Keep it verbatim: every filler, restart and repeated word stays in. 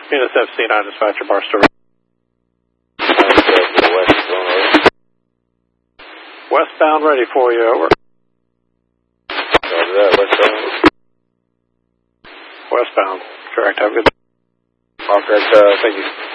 Unit F C nine dispatcher, Barstow. Westbound ready for you, over. Roger that, westbound. Westbound, correct, have a good day. All correct, uh, thank you.